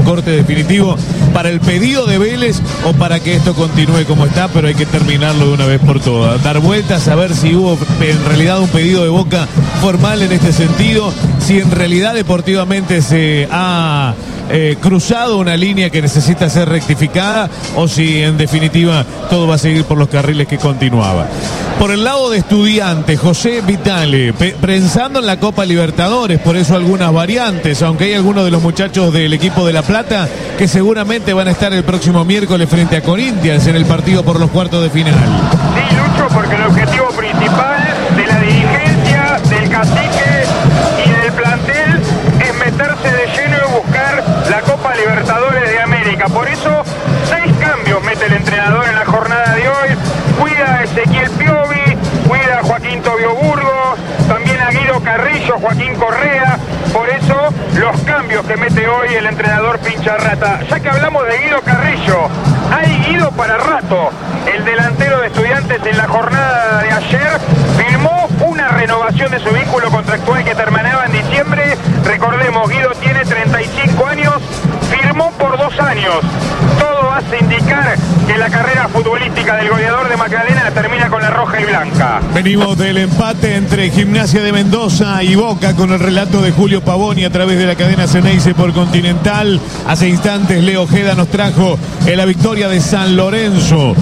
corte definitivo para el pedido de Vélez o para que esto continúe como está, pero hay que terminarlo de una vez por todas. Dar vueltas a ver si hubo en realidad un pedido de Boca formal en este sentido, si en realidad deportivamente se ha cruzado una línea que necesita ser rectificada o si en definitiva todo va a seguir por los carriles que continuaba. Por el lado de Estudiantes, José Vitale, pensando en la Copa Libertadores, por eso algunas variantes, aunque hay algunos de los muchachos del equipo de La Plata que seguramente van a estar el próximo miércoles frente a Corinthians en el partido por los cuartos de final. Sí, Lucho, porque el objetivo principal de la dirigencia, del cacique y del plantel es meterse de lleno y buscar la Copa Libertadores de América. Por eso, 6 cambios mete el entrenador en la jornada de hoy. Cuida a Ezequiel Piovi, cuida a Joaquín Tobio Burgos, también a Guido Carrillo, Joaquín Correa. Por eso, los cambios que mete hoy el entrenador Pincharrata. Ya que hablamos de Guido Carrillo, hay Guido para rato. El delantero de Estudiantes en la jornada de ayer firmó una renovación de su vínculo contractual que terminaba en diciembre. Recordemos, Guido tiene 35 años, firmó por 2 años. Todo hace indicar que la carrera futbolística del goleador de Magdalena termina con la roja y blanca. Venimos del empate entre Gimnasia de Mendoza y Boca con el relato de Julio Pavoni a través de la cadena Ceneice por Continental. Hace instantes Leo Ojeda nos trajo la victoria de San Lorenzo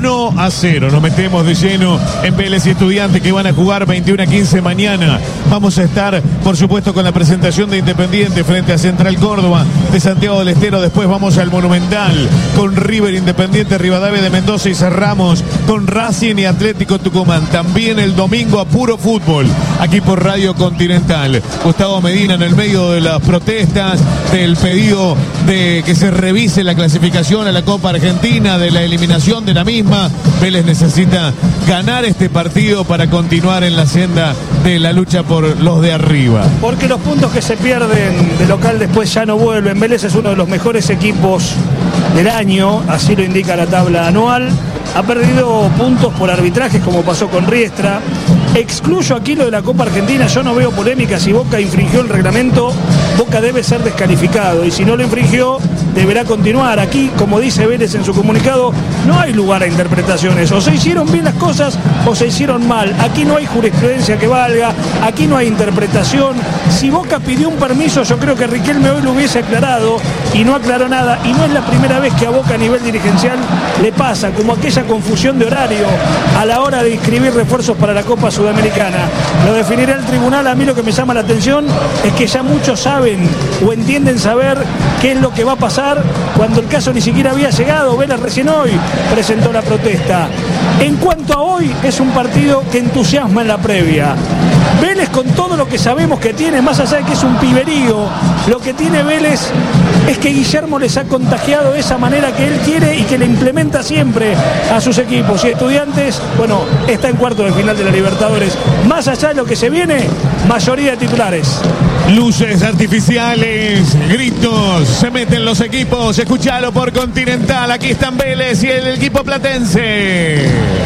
1-0. Nos metemos de lleno en Vélez y Estudiantes que van a jugar 21-15 mañana. Vamos a estar, por supuesto, con la presentación de Independiente frente a Central Córdoba de Santiago del Estero. Después vamos al Monumental con River, Independiente, Rivadavia de Mendoza y cerramos con Racing y Atlético Tucumán. También el domingo a puro fútbol aquí por Radio Continental. Gustavo Medina en el medio de las protestas, del pedido de que se revise la clasificación a la Copa Argentina, de la eliminación de la misma. Vélez necesita ganar este partido para continuar en la senda de la lucha por los de arriba. Porque los puntos que se pierden de local después ya no vuelven. Vélez es uno de los mejores equipos del año, así lo indica la tabla anual. Ha perdido puntos por arbitrajes como pasó con Riestra. Excluyo aquí lo de la Copa Argentina, yo no veo polémica. Si Boca infringió el reglamento, Boca debe ser descalificado y si no lo infringió, deberá continuar. Aquí, como dice Vélez en su comunicado, no hay lugar a interpretaciones. O se hicieron bien las cosas o se hicieron mal. Aquí no hay jurisprudencia que valga, aquí no hay interpretación. Si Boca pidió un permiso, yo creo que Riquelme hoy lo hubiese aclarado y no aclaró nada. Y no es la primera vez que a Boca a nivel dirigencial le pasa, como aquella confusión de horario a la hora de inscribir refuerzos para la Copa Sudamericana. Lo definirá el tribunal. A mí lo que me llama la atención es que ya muchos saben o entienden saber qué es lo que va a pasar cuando el caso ni siquiera había llegado. Vélez recién hoy presentó la protesta. En cuanto a hoy, es un partido que entusiasma en la previa. Vélez, con todo lo que sabemos que tiene, más allá de que es un piberío, lo que tiene Vélez es que Guillermo les ha contagiado esa manera que él quiere y que le implementa siempre a sus equipos. Y Estudiantes, bueno, está en cuarto de final de la Libertadores. Más allá de lo que se viene, mayoría de titulares. Luces artificiales, gritos, se meten los equipos, escuchalo por Continental. Aquí están Vélez y el equipo platense.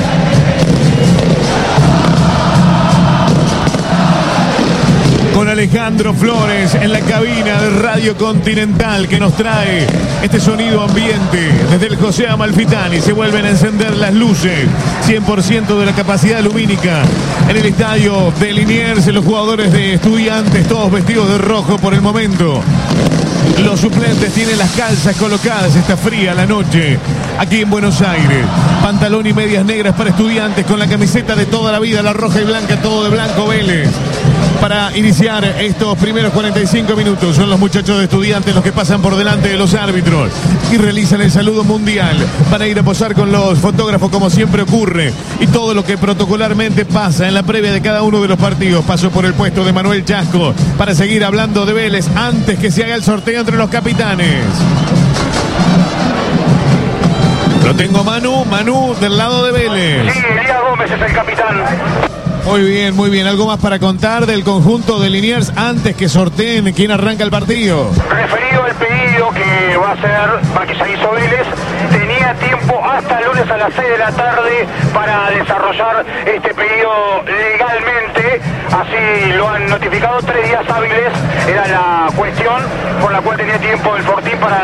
Con Alejandro Flores en la cabina de Radio Continental que nos trae este sonido ambiente. Desde el José Amalfitani se vuelven a encender las luces, 100% de la capacidad lumínica en el estadio de Liniers. Los jugadores de Estudiantes todos vestidos de rojo por el momento. Los suplentes tienen las calzas colocadas, está fría la noche aquí en Buenos Aires. Pantalón y medias negras para Estudiantes con la camiseta de toda la vida, la roja y blanca, todo de blanco Vélez. Para iniciar estos primeros 45 minutos son los muchachos de Estudiantes los que pasan por delante de los árbitros y realizan el saludo mundial para ir a posar con los fotógrafos como siempre ocurre y todo lo que protocolarmente pasa en la previa de cada uno de los partidos. Paso por el puesto de Manuel Chasco para seguir hablando de Vélez antes que se haga el sorteo entre los capitanes. Lo tengo Manu del lado de Vélez. Sí, Elías Gómez es el capitán. Muy bien, muy bien. ¿Algo más para contar del conjunto de Liniers antes que sorteen quién arranca el partido? Referido al pedido que va a ser, para que se hizo Vélez, tenía tiempo hasta el lunes a las 6 de la tarde para desarrollar este pedido legalmente. Así lo han notificado, 3 días hábiles era la cuestión por la cual tenía tiempo el Fortín para